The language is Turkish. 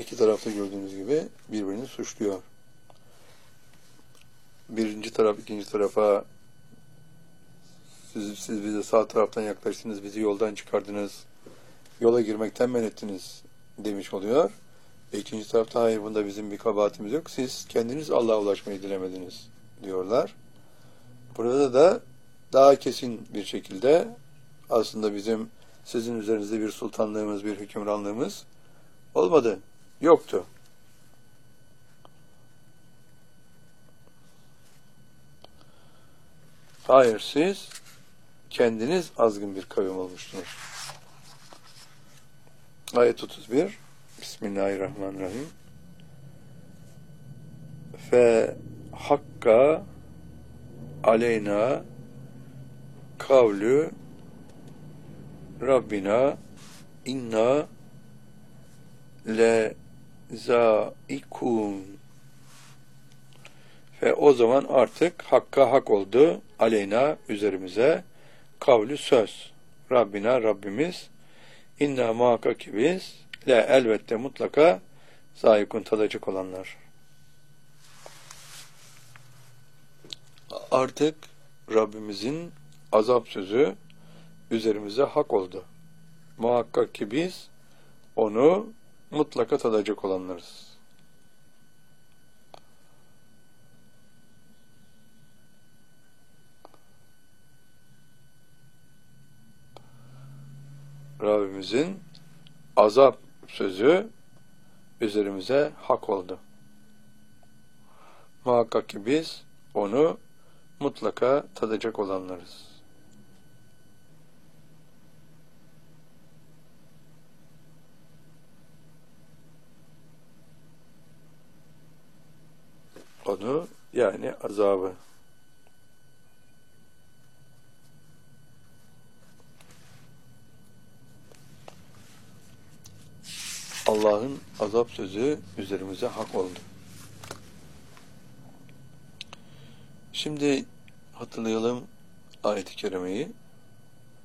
İki tarafta gördüğünüz gibi birbirini suçluyor. Birinci taraf ikinci tarafa siz bize sağ taraftan yaklaştınız, bizi yoldan çıkardınız, yola girmekten men ettiniz demiş oluyor. İkinci tarafta hayır, bunda bizim bir kabahatimiz yok, siz kendiniz Allah'a ulaşmayı dilemediniz diyorlar. Burada da daha kesin bir şekilde aslında bizim sizin üzerinizde bir sultanlığımız, bir hükümranlığımız olmadı, yoktu. Hayır, siz kendiniz azgın bir kavim olmuştunuz. Ayet 31. Bismillahirrahmanirrahim. Fe hakka aleyna kavlü Rabbina inna le zaikun. Ve o zaman artık hakka hak oldu, aleyna üzerimize, kavlü söz, Rabbina Rabbimiz, inna muhakkak ki biz, le elbette mutlaka, zaikun tadacak olanlar. Artık Rabbimizin azap sözü üzerimize hak oldu. Muhakkak ki biz onu mutlaka tadacak olanlarız. Rabbimizin azap sözü üzerimize hak oldu. Muhakkak ki biz onu mutlaka tadacak olanlarız. Onu, yani azabı. Allah'ın azap sözü üzerimize hak oldu. Şimdi hatırlayalım ayet-i kerimeyi.